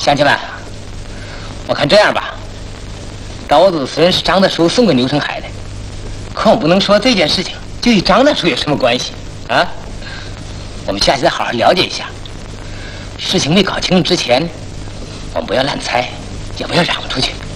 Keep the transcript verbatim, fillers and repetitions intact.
乡亲们，我看这样吧，刀子虽然是张大叔送给牛成海的，可我不能说这件事情就与张大叔有什么关系啊。我们下去再好好了解一下。事情没搞清楚之前，我们不要乱猜，也不要嚷出去。